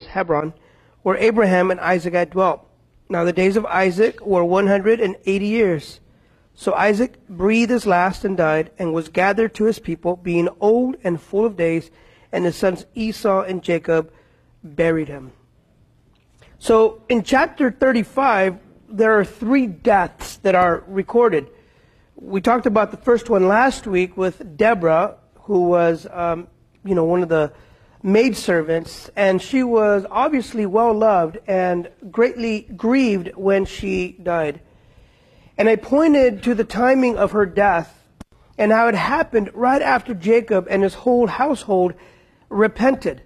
Hebron, where Abraham and Isaac had dwelt. Now the days of Isaac were 180 years. So Isaac breathed his last and died, and was gathered to his people, being old and full of days, and his sons Esau and Jacob buried him. So in chapter 35, there are 3 deaths that are recorded. We talked about the first one last week with Deborah, who was, one of the maidservants, and she was obviously well loved and greatly grieved when she died. And I pointed to the timing of her death and how it happened right after Jacob and his whole household repented.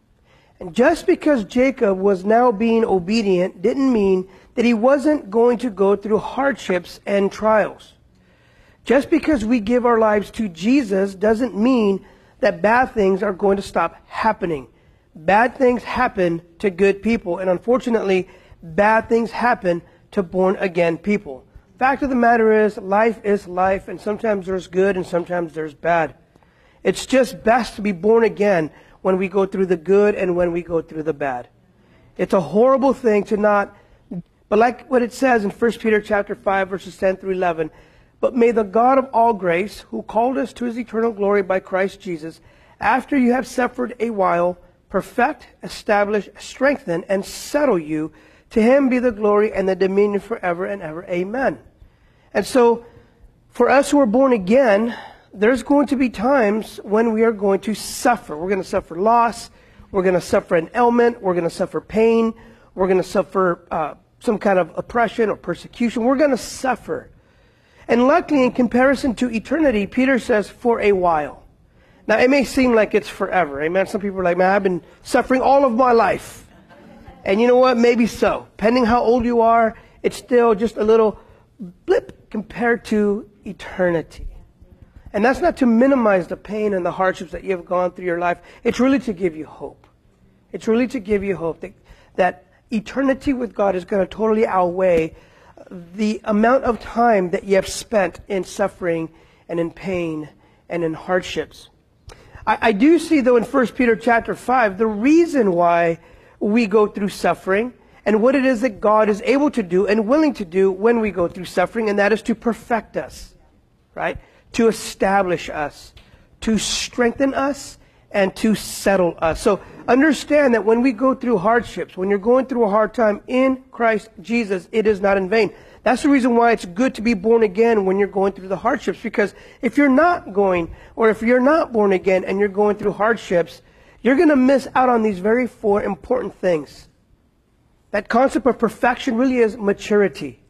And just because Jacob was now being obedient didn't mean that he wasn't going to go through hardships and trials. Just because we give our lives to Jesus doesn't mean that bad things are going to stop happening. Bad things happen to good people, and unfortunately, bad things happen to born-again people. Fact of the matter is life, and sometimes there's good and sometimes there's bad. It's just best to be born again when we go through the good and when we go through the bad. It's a horrible thing to not, but like what it says in 1 Peter chapter 5, verses 10 through 11, but may the God of all grace, who called us to his eternal glory by Christ Jesus, after you have suffered a while, perfect, establish, strengthen, and settle you. To him be the glory and the dominion forever and ever. Amen. And so, for us who are born again, there's going to be times when we are going to suffer. We're going to suffer loss. We're going to suffer an ailment. We're going to suffer pain. We're going to suffer some kind of oppression or persecution. We're going to suffer. And luckily, in comparison to eternity, Peter says, for a while. Now, it may seem like it's forever. Amen. Some people are like, man, I've been suffering all of my life. And you know what? Maybe so. Depending how old you are, it's still just a little blip compared to eternity. And that's not to minimize the pain and the hardships that you have gone through your life. It's really to give you hope. It's really to give you hope that eternity with God is going to totally outweigh the amount of time that you have spent in suffering and in pain and in hardships. I do see, though, in 1 Peter chapter 5, the reason why we go through suffering and what it is that God is able to do and willing to do when we go through suffering, and that is to perfect us, right? To establish us, to strengthen us, and to settle us. So understand that when we go through hardships, when you're going through a hard time in Christ Jesus, it is not in vain. That's the reason why it's good to be born again when you're going through the hardships, because if you're not going, or if you're not born again and you're going through hardships, you're going to miss out on these very 4 important things. That concept of perfection really is maturity.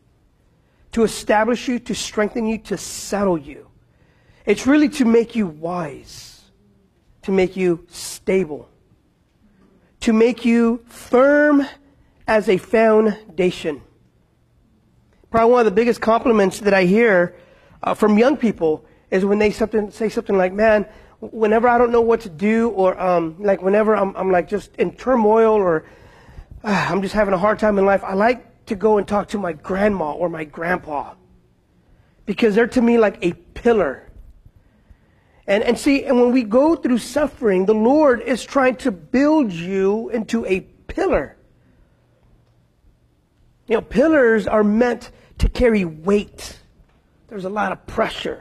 To establish you, to strengthen you, to settle you. It's really to make you wise, to make you stable, to make you firm as a foundation. Probably one of the biggest compliments that I hear from young people is when they say something like, man, whenever I don't know what to do, or like whenever I'm like just in turmoil, or I'm just having a hard time in life, I like to go and talk to my grandma or my grandpa, because they're to me like a pillar. And when we go through suffering, the Lord is trying to build you into a pillar. You know, pillars are meant to carry weight. There's a lot of pressure.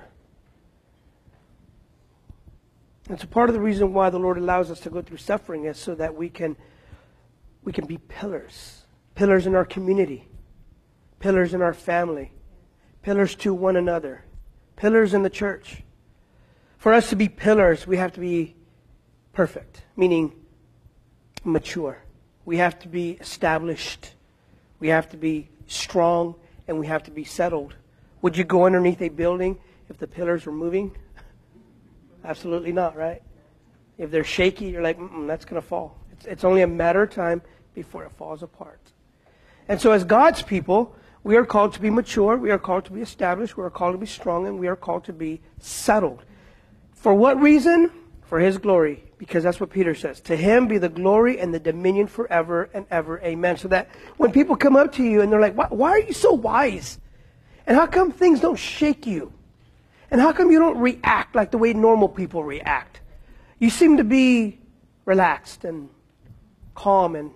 And so part of the reason why the Lord allows us to go through suffering is so that we can be pillars. Pillars in our community. Pillars in our family. Pillars to one another. Pillars in the church. For us to be pillars, we have to be perfect, meaning mature. We have to be established. We have to be strong, and we have to be settled. Would you go underneath a building if the pillars were moving? Absolutely not, right? If they're shaky, you're like, that's going to fall. It's only a matter of time before it falls apart. And so as God's people, we are called to be mature, we are called to be established, we are called to be strong, and we are called to be settled. For what reason? For His glory. Because that's what Peter says. To Him be the glory and the dominion forever and ever. Amen. So that when people come up to you and they're like, why are you so wise? And how come things don't shake you? And how come you don't react like the way normal people react? You seem to be relaxed and calm and